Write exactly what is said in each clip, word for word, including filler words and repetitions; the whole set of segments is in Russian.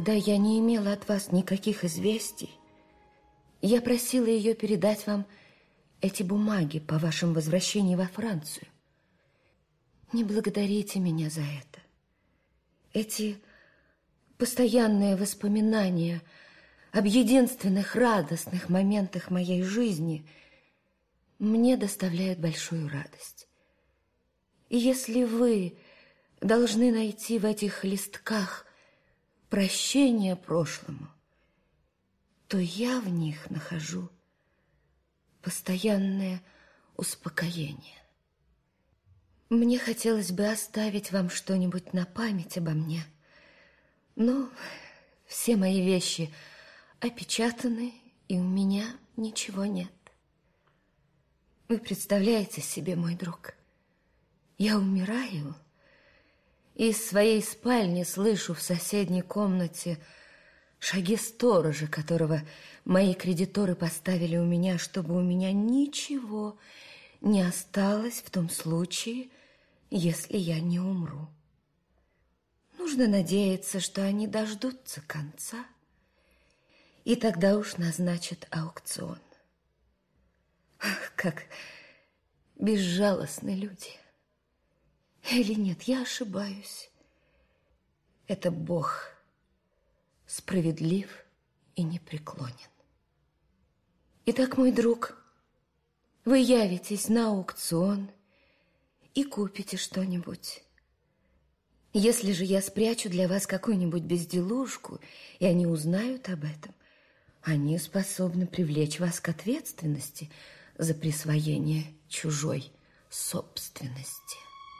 когда я не имела от вас никаких известий, я просила ее передать вам эти бумаги по вашему возвращении во Францию. Не благодарите меня за это. Эти постоянные воспоминания об единственных радостных моментах моей жизни мне доставляют большую радость. И если вы должны найти в этих листках прощение прошлому, то я в них нахожу постоянное успокоение. Мне хотелось бы оставить вам что-нибудь на память обо мне, но все мои вещи опечатаны, и у меня ничего нет. Вы представляете себе, мой друг, я умираю, и из своей спальни слышу в соседней комнате шаги сторожа, которого мои кредиторы поставили у меня, чтобы у меня ничего не осталось в том случае, если я не умру. Нужно надеяться, что они дождутся конца, и тогда уж назначат аукцион. Ах, как безжалостны люди! Или нет, я ошибаюсь. Это Бог справедлив и непреклонен. Итак, мой друг, вы явитесь на аукцион и купите что-нибудь. Если же я спрячу для вас какую-нибудь безделушку, и они узнают об этом, они способны привлечь вас к ответственности за присвоение чужой собственности.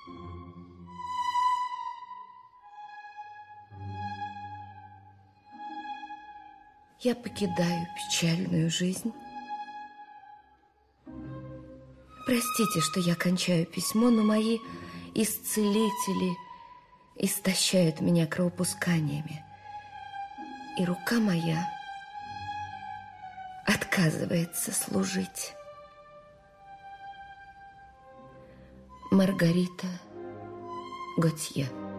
Я покидаю печальную жизнь. Простите, что я кончаю письмо, но мои исцелители истощают меня кровопусканиями, и рука моя отказывается служить. Маргарита Готье.